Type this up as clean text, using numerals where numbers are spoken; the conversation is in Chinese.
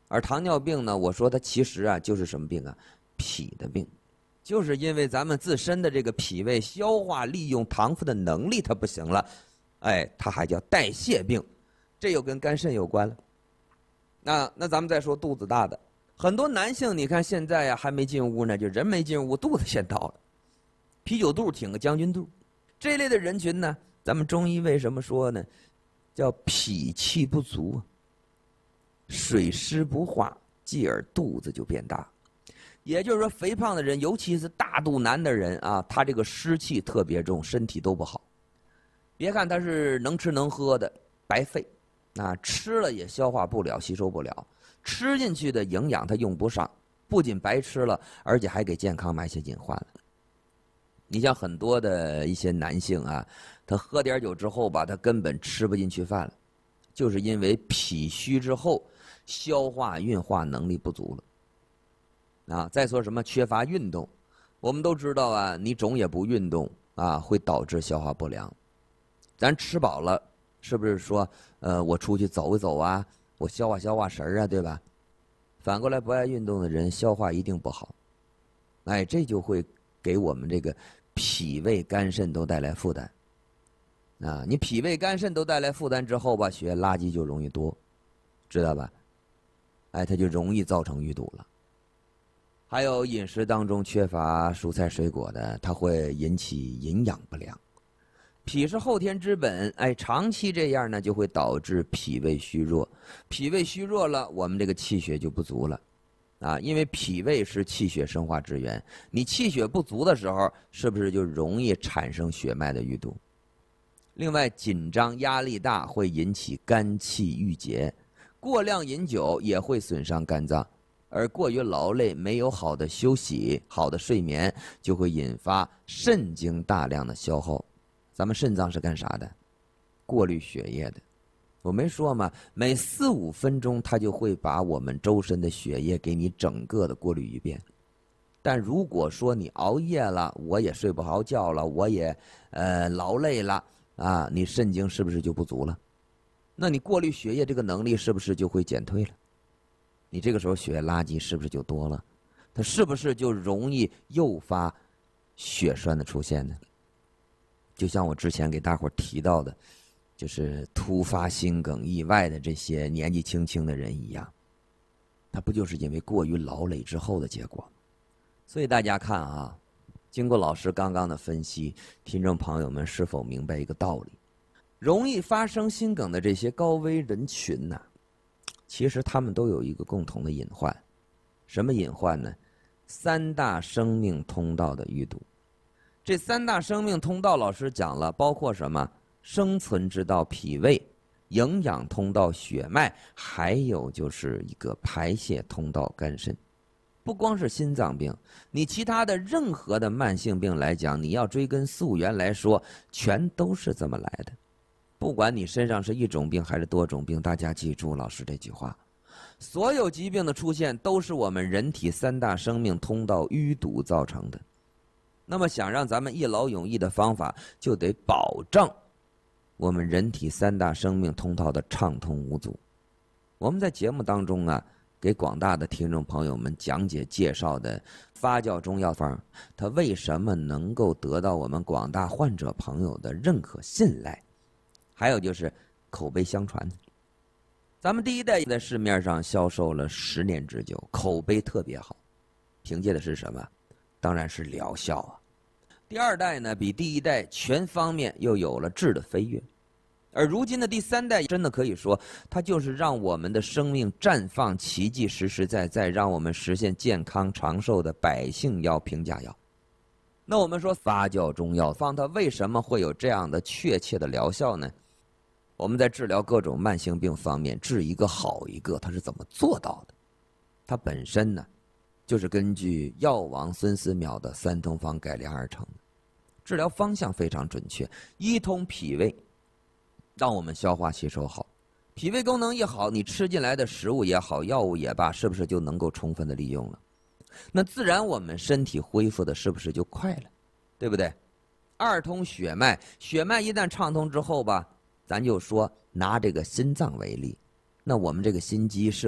而糖尿病呢，我说它其实啊就是什么病啊？脾的病，就是因为咱们自身的这个脾胃消化利用糖分的能力它不行了，哎，它还叫代谢病，这又跟肝肾有关了。那咱们再说肚子大的，很多男性你看现在呀还没进屋呢，就人没进屋，肚子先到了，啤酒肚挺个将军肚，这类的人群呢，咱们中医为什么说呢？叫脾气不足，水湿不化，继而肚子就变大。也就是说，肥胖的人，尤其是大肚腩的人啊，他这个湿气特别重，身体都不好。别看他是能吃能喝的，白费，吃了也消化不了，吸收不了，吃进去的营养他用不上，不仅白吃了，而且还给健康埋下隐患了。你像很多的一些男性啊，他喝点酒之后吧，他根本吃不进去饭了，就是因为脾虚之后，消化运化能力不足了。再说什么缺乏运动，我们都知道啊，你总也不运动啊，会导致消化不良。咱吃饱了，是不是说，我出去走一走啊，我消化消化食儿啊，对吧？反过来不爱运动的人，消化一定不好，哎，这就会给我们这个脾胃肝肾都带来负担。你脾胃肝肾都带来负担之后吧，血液垃圾就容易多，知道吧？哎，它就容易造成淤堵了。还有饮食当中缺乏蔬菜水果的，它会引起营养不良。脾是后天之本，哎，长期这样呢，就会导致脾胃虚弱。脾胃虚弱了，我们这个气血就不足了，因为脾胃是气血生化之源，你气血不足的时候，是不是就容易产生血脉的淤堵？另外，紧张压力大会引起肝气郁结，过量饮酒也会损伤肝脏。而过于劳累，没有好的休息、好的睡眠，就会引发肾精大量的消耗。咱们肾脏是干啥的？过滤血液的。我没说吗？每4、5分钟，它就会把我们周身的血液给你整个的过滤一遍。但如果说你熬夜了，我也睡不好觉了，我也劳累了啊，你肾精是不是就不足了？那你过滤血液这个能力是不是就会减退了？你这个时候血液垃圾是不是就多了？它是不是就容易诱发血栓的出现呢？就像我之前给大伙提到的，就是突发心梗意外的这些年纪轻轻的人一样，它不就是因为过于劳累之后的结果吗？所以大家看啊，经过老师刚刚的分析，听众朋友们是否明白一个道理？容易发生心梗的这些高危人群呢，其实他们都有一个共同的隐患，什么隐患呢？3大生命通道的淤堵。这3大生命通道老师讲了，包括什么？生存之道脾胃，营养通道血脉，还有就是一个排泄通道肝肾。不光是心脏病，你其他的任何的慢性病来讲，你要追根溯源来说，全都是这么来的。不管你身上是一种病还是多种病，大家记住老师这句话，所有疾病的出现都是我们人体3大生命通道淤堵造成的。那么想让咱们一劳永逸的方法，就得保证我们人体3大生命通道的畅通无阻。我们在节目当中啊，给广大的听众朋友们讲解介绍的发酵中药方，它为什么能够得到我们广大患者朋友的认可信赖，还有就是口碑相传。咱们第一代在市面上销售了10年之久，口碑特别好，凭借的是什么？当然是疗效啊。第2代呢，比第1代全方面又有了质的飞跃，而如今的第3代，真的可以说，它就是让我们的生命绽放奇迹，实实在在让我们实现健康长寿的百姓药、平价药。那我们说发酵中药方，它为什么会有这样的确切的疗效呢？我们在治疗各种慢性病方面，治一个好一个，它是怎么做到的？它本身呢，就是根据药王孙思邈的3通方改良而成的，治疗方向非常准确，一通脾胃，让我们消化吸收好，脾胃功能一好，你吃进来的食物也好，药物也罢，是不是就能够充分的利用了？那自然我们身体恢复的是不是就快了？对不对？2通血脉，血脉一旦畅通之后吧，咱就说拿这个心脏为例，那我们这个心肌是